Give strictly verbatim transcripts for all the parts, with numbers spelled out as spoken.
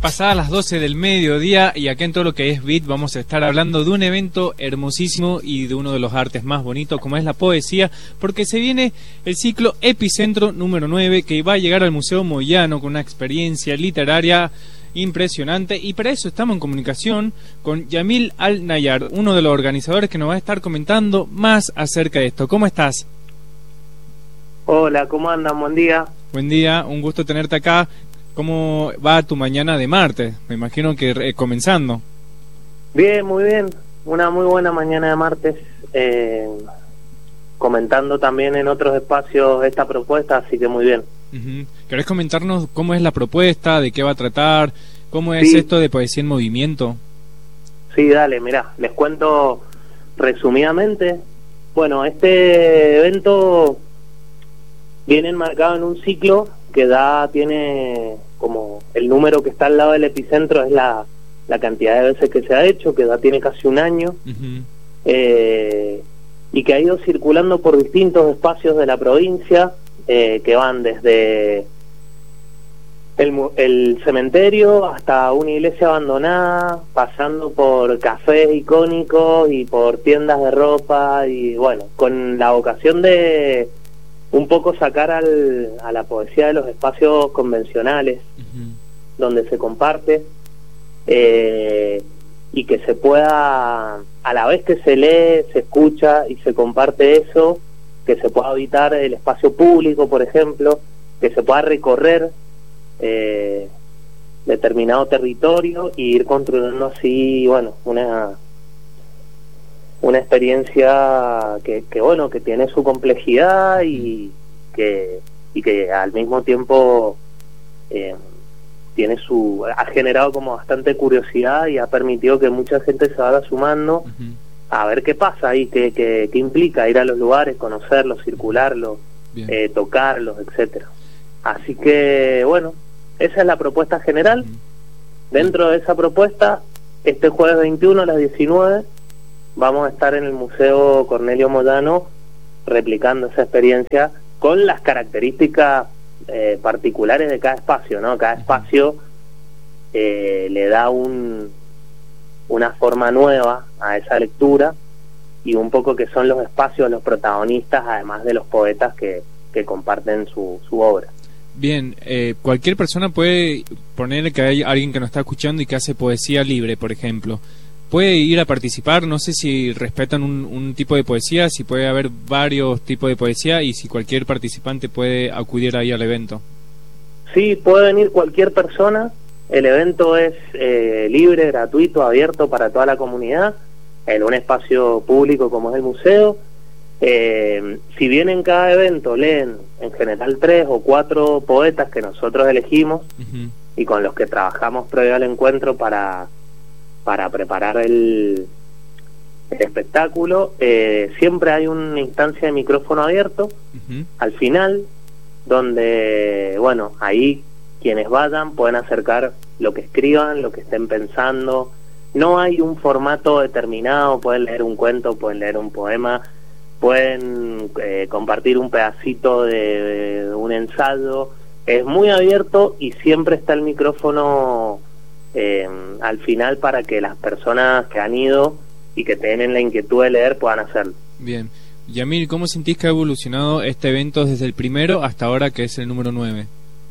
Pasadas las doce del mediodía y acá en todo lo que es Beat vamos a estar hablando de un evento hermosísimo y de uno de los artes más bonitos como es la poesía, porque se viene el ciclo Epicentro número nueve que va a llegar al Museo Moyano con una experiencia literaria impresionante, y para eso estamos en comunicación con Yamil Al-Nayar, uno de los organizadores que nos va a estar comentando más acerca de esto. ¿Cómo estás? Hola, ¿cómo andan? Buen día. Buen día, un gusto tenerte acá. ¿Cómo va tu mañana de martes? Me imagino que eh, comenzando. Bien, muy bien. Una muy buena mañana de martes. Eh, comentando también en otros espacios esta propuesta, así que muy bien. Uh-huh. ¿Querés comentarnos cómo es la propuesta, de qué va a tratar, cómo es sí. esto de Poesía en Movimiento? Sí, dale, mirá, les cuento resumidamente. Bueno, este evento viene enmarcado en un ciclo que da, tiene como el número que está al lado del epicentro es la, la cantidad de veces que se ha hecho, que da tiene casi un año, uh-huh. eh, y que ha ido circulando por distintos espacios de la provincia, eh, que van desde el, el cementerio hasta una iglesia abandonada, pasando por cafés icónicos y por tiendas de ropa, y bueno, con la vocación de un poco sacar al, a la poesía de los espacios convencionales, uh-huh. donde se comparte, eh, y que se pueda, a la vez que se lee, se escucha y se comparte eso, que se pueda habitar el espacio público, por ejemplo, que se pueda recorrer eh, determinado territorio y ir construyendo así, bueno, una... una experiencia que, que bueno, que tiene su complejidad y que y que al mismo tiempo eh, tiene su ha generado como bastante curiosidad y ha permitido que mucha gente se vaya sumando uh-huh. a ver qué pasa ahí, qué, qué, qué implica ir a los lugares, conocerlos, circularlos, eh, tocarlos, etcétera. Así que bueno, esa es la propuesta general. Uh-huh. Dentro de esa propuesta, este jueves veintiuno a las diecinueve vamos a estar en el Museo Cornelio Moyano replicando esa experiencia con las características eh, particulares de cada espacio, ¿no? Cada espacio eh, le da un, una forma nueva a esa lectura y un poco que son los espacios los protagonistas, además de los poetas que, que comparten su, su obra. Bien, eh, cualquier persona puede ponerle que hay alguien que nos está escuchando y que hace poesía libre, por ejemplo. ¿Puede ir a participar? No sé si respetan un, un tipo de poesía, si puede haber varios tipos de poesía y si cualquier participante puede acudir ahí al evento. Sí, puede venir cualquier persona. El evento es eh, libre, gratuito, abierto para toda la comunidad, en un espacio público como es el museo. Eh, si bien en cada evento leen en general tres o cuatro poetas que nosotros elegimos uh-huh. y con los que trabajamos previo al encuentro para... para preparar el, el espectáculo, eh, siempre hay una instancia de micrófono abierto uh-huh. al final, donde, bueno, ahí quienes vayan pueden acercar lo que escriban, lo que estén pensando. No hay un formato determinado, pueden leer un cuento, pueden leer un poema, pueden eh, compartir un pedacito de, de un ensayo. Es muy abierto y siempre está el micrófono Eh, al final para que las personas que han ido y que tienen la inquietud de leer puedan hacerlo. Bien. Yamil, ¿cómo sentís que ha evolucionado este evento desde el primero hasta ahora que es el número nueve?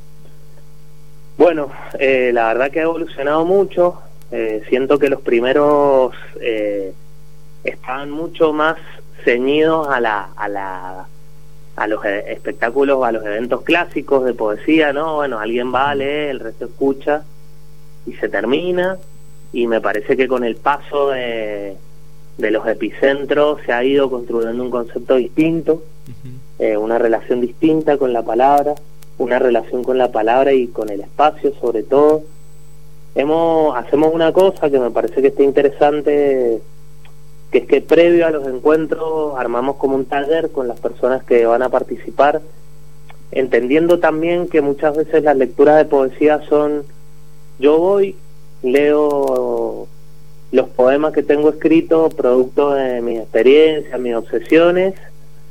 Bueno, eh, la verdad que ha evolucionado mucho. Eh, siento que los primeros eh, estaban mucho más ceñidos a la a la a los espectáculos, a los eventos clásicos de poesía, ¿no? Bueno, alguien va, lee, el resto escucha y se termina, y me parece que con el paso de, de los epicentros se ha ido construyendo un concepto distinto, uh-huh. eh, una relación distinta con la palabra, una relación con la palabra y con el espacio sobre todo. Hemos hacemos una cosa que me parece que está interesante, que es que previo a los encuentros armamos como un taller con las personas que van a participar, entendiendo también que muchas veces las lecturas de poesía son: yo voy, leo los poemas que tengo escritos, producto de mis experiencias, mis obsesiones,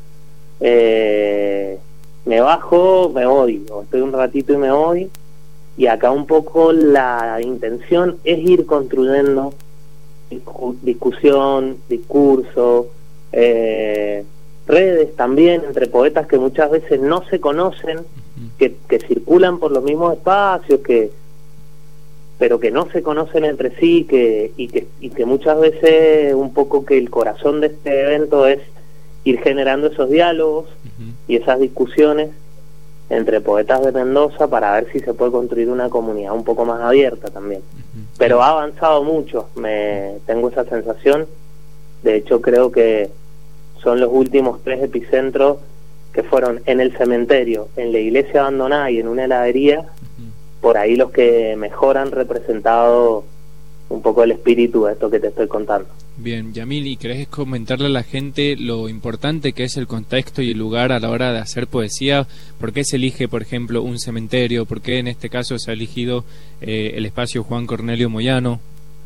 eh, me bajo, me voy, o estoy un ratito y me voy, y acá un poco la intención es ir construyendo discu discusión, discurso, eh, redes también entre poetas que muchas veces no se conocen, que, que circulan por los mismos espacios, que pero que no se conocen entre sí, que y que y que muchas veces un poco que el corazón de este evento es ir generando esos diálogos uh-huh. y esas discusiones entre poetas de Mendoza para ver si se puede construir una comunidad un poco más abierta también. Uh-huh. Pero ha avanzado mucho, me tengo esa sensación. De hecho, creo que son los últimos tres epicentros que fueron en el cementerio, en la iglesia abandonada y en una heladería, uh-huh. por ahí los que mejor han representado un poco el espíritu de esto que te estoy contando. Bien, Yamil, ¿y querés comentarle a la gente lo importante que es el contexto y el lugar a la hora de hacer poesía? ¿Por qué se elige, por ejemplo, un cementerio? ¿Por qué en este caso se ha elegido eh, el espacio Juan Cornelio Moyano?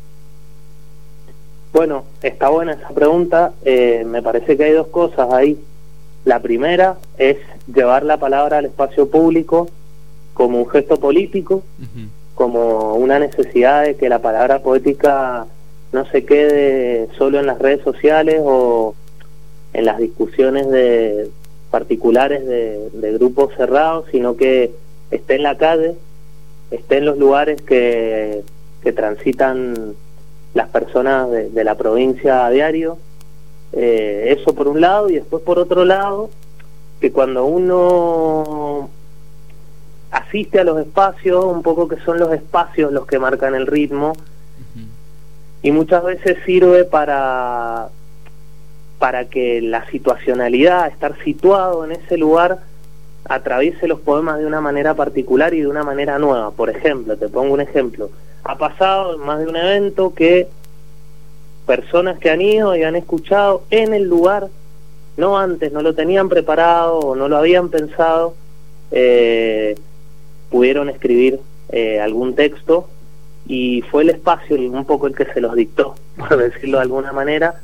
Bueno, está buena esa pregunta. Eh, me parece que hay dos cosas ahí. La primera es llevar la palabra al espacio público como un gesto político, uh-huh. como una necesidad de que la palabra poética no se quede solo en las redes sociales o en las discusiones de particulares de, de grupos cerrados, sino que esté en la calle, esté en los lugares que, que transitan las personas de, de la provincia a diario. Eh, eso por un lado, y después por otro lado, que cuando uno asiste a los espacios, un poco que son los espacios los que marcan el ritmo, uh-huh. y muchas veces sirve para para que la situacionalidad, estar situado en ese lugar, atraviese los poemas de una manera particular y de una manera nueva. Por ejemplo, te pongo un ejemplo, ha pasado en más de un evento que personas que han ido y han escuchado en el lugar, no antes, no lo tenían preparado o no lo habían pensado, eh, pudieron escribir eh, algún texto, y fue el espacio un poco el que se los dictó, por decirlo de alguna manera,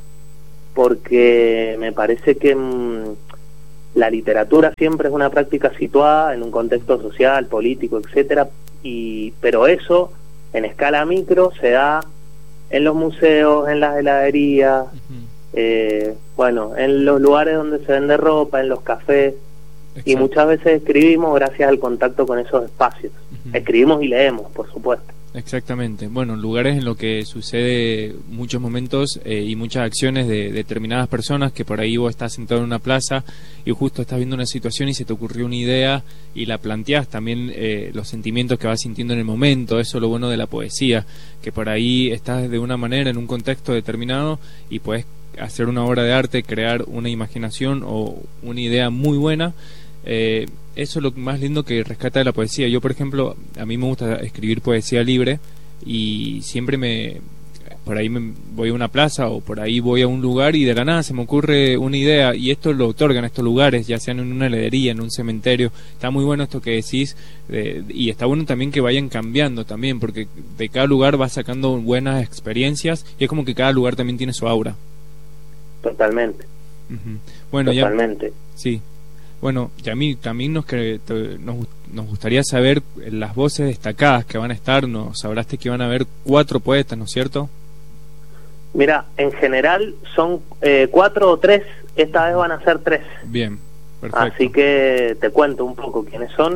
porque me parece que mmm, la literatura siempre es una práctica situada en un contexto social, político, etcétera, y pero eso en escala micro se da en los museos, en las heladerías, uh-huh. eh, bueno, en los lugares donde se vende ropa, en los cafés. Exacto. Y muchas veces escribimos gracias al contacto con esos espacios. Uh-huh. Escribimos y leemos, por supuesto. Exactamente. Bueno, lugares en los que sucede muchos momentos eh, y muchas acciones de, de determinadas personas, que por ahí vos estás sentado en una plaza y justo estás viendo una situación y se te ocurrió una idea y la planteás, también eh, los sentimientos que vas sintiendo en el momento. Eso es lo bueno de la poesía, que por ahí estás de una manera en un contexto determinado y puedes hacer una obra de arte, crear una imaginación o una idea muy buena. Eh, eso es lo más lindo que rescata de la poesía. Yo, por ejemplo, a mí me gusta escribir poesía libre y siempre me por ahí me voy a una plaza o por ahí voy a un lugar y de la nada se me ocurre una idea, y esto lo otorgan estos lugares, ya sean en una heladería, en un cementerio. Está muy bueno esto que decís, eh, y está bueno también que vayan cambiando también, porque de cada lugar vas sacando buenas experiencias y es como que cada lugar también tiene su aura. Totalmente. Uh-huh. Bueno, Totalmente. Ya, sí. Bueno, Yamil, también nos, que, nos, nos gustaría saber las voces destacadas que van a estar. Nos hablaste que van a haber cuatro poetas, ¿no es cierto? Mira, en general son eh, cuatro o tres, esta vez van a ser tres. Bien, perfecto. Así que te cuento un poco quiénes son.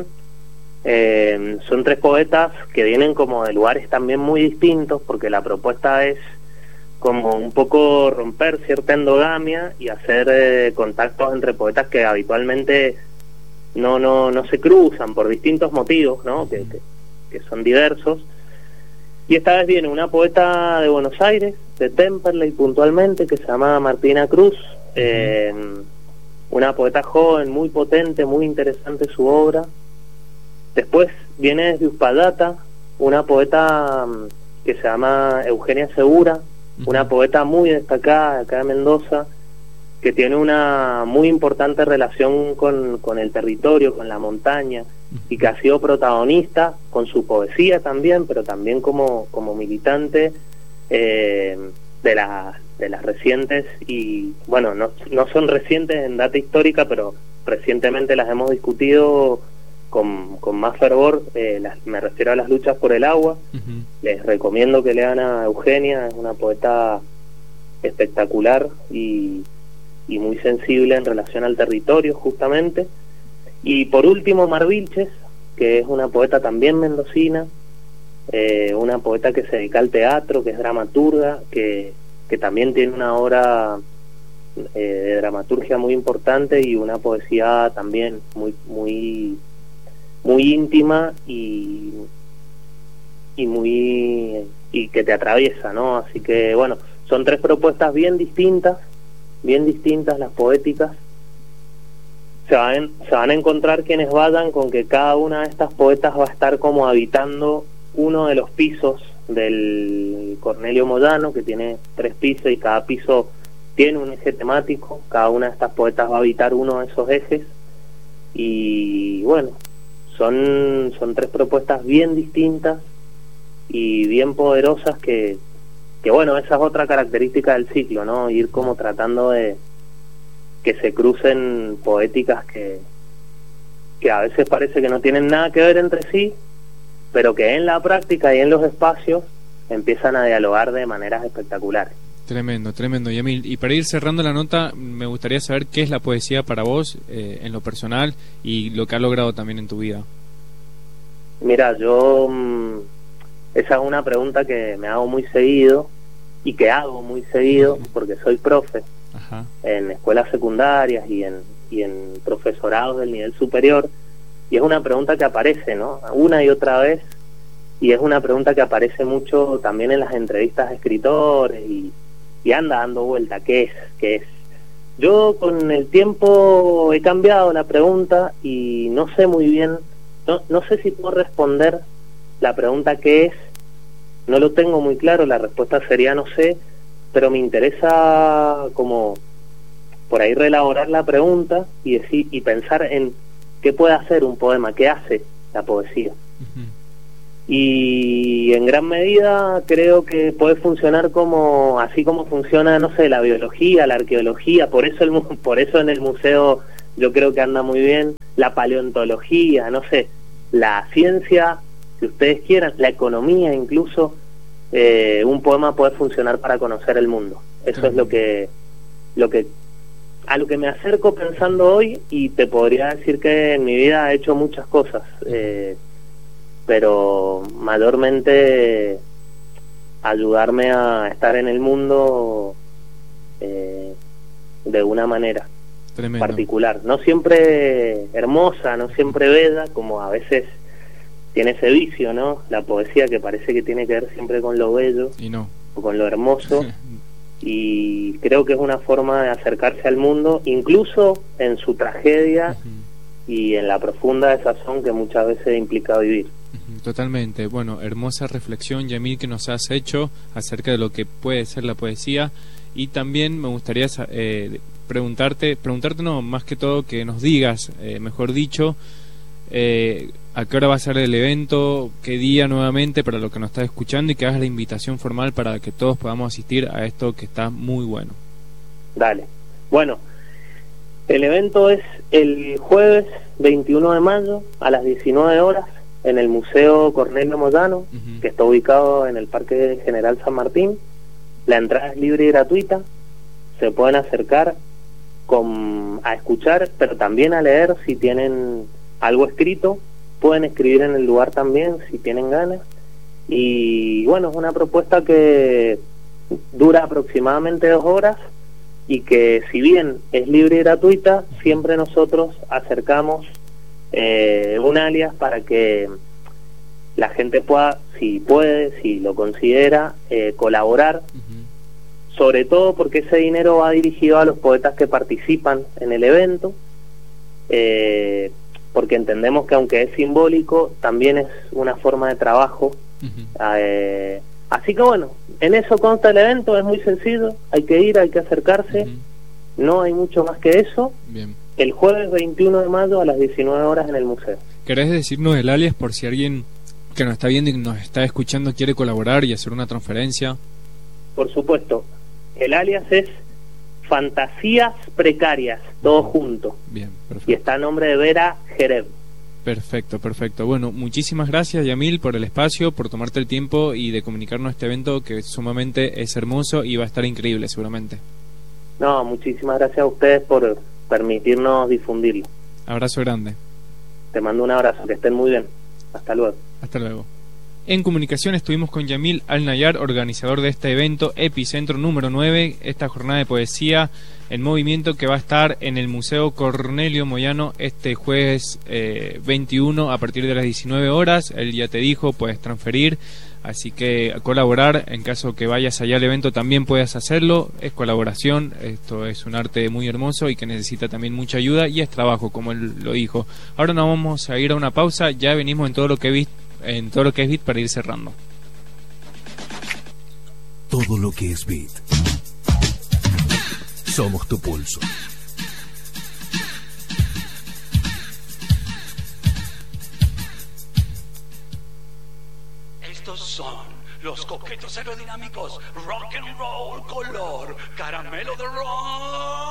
Eh, son tres poetas que vienen como de lugares también muy distintos, porque la propuesta es como un poco romper cierta endogamia y hacer eh, contactos entre poetas que habitualmente no no no se cruzan por distintos motivos, ¿no? que, que, que son diversos. Y esta vez viene una poeta de Buenos Aires, de Temperley puntualmente, que se llama Martina Cruz, eh, una poeta joven, muy potente, muy interesante su obra. Después viene desde Uspallata una poeta que se llama Eugenia Segura, una poeta muy destacada acá de Mendoza, que tiene una muy importante relación con, con el territorio, con la montaña, y que ha sido protagonista con su poesía también, pero también como, como militante eh, de, la, de las recientes, y bueno, no, no son recientes en data histórica, pero recientemente las hemos discutido, con, con más fervor, eh, las, me refiero a las luchas por el agua. Uh-huh. Les recomiendo que lean a Eugenia, es una poeta espectacular y, y muy sensible en relación al territorio, justamente. Y por último, Mar Vilches, que es una poeta también mendocina, eh, una poeta que se dedica al teatro, que es dramaturga, que, que también tiene una obra eh, de dramaturgia muy importante y una poesía también muy muy muy íntima y y muy y que te atraviesa, ¿no? Así que bueno, son tres propuestas bien distintas, bien distintas las poéticas. Se van, se van a encontrar quienes vayan con que cada una de estas poetas va a estar como habitando uno de los pisos del Cornelio Moyano, que tiene tres pisos y cada piso tiene un eje temático. Cada una de estas poetas va a habitar uno de esos ejes y bueno, son, son tres propuestas bien distintas y bien poderosas que, que bueno, esa es otra característica del ciclo, ¿no? Ir como tratando de que se crucen poéticas que, que a veces parece que no tienen nada que ver entre sí, pero que en la práctica y en los espacios empiezan a dialogar de maneras espectaculares. Tremendo, tremendo, Yamil. Y para ir cerrando la nota, me gustaría saber qué es la poesía para vos, eh, en lo personal, y lo que ha logrado también en tu vida. Mira, yo... Mmm, esa es una pregunta que me hago muy seguido, y que hago muy seguido, porque soy profe. Ajá. En escuelas secundarias y en, y en profesorados del nivel superior, y es una pregunta que aparece, ¿no? Una y otra vez, y es una pregunta que aparece mucho también en las entrevistas de escritores y, y anda dando vuelta. ¿Qué es? ¿Qué es? Yo con el tiempo he cambiado la pregunta y no sé muy bien, no, no sé si puedo responder la pregunta ¿qué es? No lo tengo muy claro, la respuesta sería no sé, pero me interesa como por ahí reelaborar la pregunta y decir y pensar en qué puede hacer un poema, qué hace la poesía. Uh-huh. Y en gran medida creo que puede funcionar como así como funciona, no sé, la biología, la arqueología, por eso el por eso en el museo yo creo que anda muy bien, la paleontología, no sé, la ciencia, si ustedes quieran, la economía incluso. Eh, un poema puede funcionar para conocer el mundo. Eso uh-huh. es lo que lo que a lo que me acerco pensando hoy, y te podría decir que en mi vida he hecho muchas cosas, eh, pero mayormente ayudarme a estar en el mundo eh, de una manera Tremendo. particular, no siempre hermosa, no siempre bella, como a veces tiene ese vicio, ¿no? La poesía, que parece que tiene que ver siempre con lo bello y no. o con lo hermoso. Y creo que es una forma de acercarse al mundo, incluso en su tragedia uh-huh. y en la profunda desazón que muchas veces implica vivir. Uh-huh. Totalmente. Bueno, hermosa reflexión, Yamil, que nos has hecho acerca de lo que puede ser la poesía. Y también me gustaría eh, preguntarte, preguntarte no, más que todo que nos digas, eh, mejor dicho, eh, a qué hora va a ser el evento, qué día nuevamente para lo que nos está escuchando, y que hagas la invitación formal para que todos podamos asistir a esto que está muy bueno. Dale. Bueno, el evento es el jueves veintiuno de mayo a las diecinueve horas en el Museo Cornelio Moyano, uh-huh. que está ubicado en el Parque General San Martín. La entrada es libre y gratuita, se pueden acercar con, a escuchar, pero también a leer si tienen algo escrito. Pueden escribir en el lugar también si tienen ganas. Y bueno, es una propuesta que dura aproximadamente dos horas y que, si bien es libre y gratuita, siempre nosotros acercamos eh, un alias para que la gente pueda, si puede, si lo considera, eh, colaborar. Uh-huh. Sobre todo porque ese dinero va dirigido a los poetas que participan en el evento. Eh, porque entendemos que aunque es simbólico, también es una forma de trabajo. Uh-huh. Eh, así que bueno, en eso consta el evento, es muy sencillo, hay que ir, hay que acercarse, uh-huh. no hay mucho más que eso. Bien. El jueves veintiuno de mayo a las diecinueve horas en el museo. ¿Querés decirnos el alias por si alguien que nos está viendo y nos está escuchando quiere colaborar y hacer una transferencia? Por supuesto, el alias es Fantasías Precarias, todo junto. Bien, perfecto. Y está a nombre de Vera Jereb. Perfecto, perfecto. Bueno, muchísimas gracias, Yamil, por el espacio, por tomarte el tiempo y de comunicarnos este evento que sumamente es hermoso y va a estar increíble seguramente. No, muchísimas gracias a ustedes por permitirnos difundirlo. Abrazo grande. Te mando un abrazo, que estén muy bien. Hasta luego. Hasta luego. En comunicación estuvimos con Yamil Al-Nayar, organizador de este evento Epicentro número nueve, esta jornada de poesía en movimiento que va a estar en el Museo Cornelio Moyano este jueves eh, veintiuno a partir de las diecinueve horas. Él ya te dijo, puedes transferir, así que colaborar, en caso que vayas allá al evento también puedes hacerlo. Es colaboración, esto es un arte muy hermoso y que necesita también mucha ayuda y es trabajo, como él lo dijo. Ahora nos vamos a ir a una pausa, ya venimos en todo lo que viste en todo lo que es Beat para ir cerrando. Todo lo que es Beat. Somos tu pulso. Estos son los coquetos aerodinámicos Rock and Roll color caramelo de rock.